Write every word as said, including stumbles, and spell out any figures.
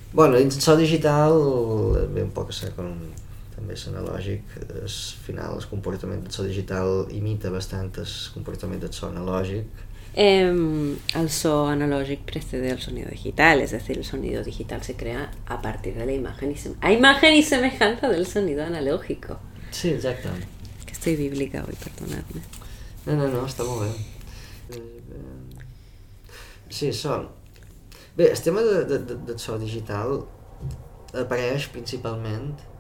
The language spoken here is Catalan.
Bueno, dins el so digital ve un poc a ser com també l'analògic. Al final el comportament del so digital imita bastant el comportament del so analògic. Eh, el so analógico precede al sonido digital, es decir, el sonido digital se crea a partir de la imagen y, sem a imagen y semejanza del sonido analógico. Sí, exacte. Que estoy bíblica hoy, perdonadme. No, no, no, està molt bé. Sí, so... Bé, el tema de, de, de, del so digital apareix principalment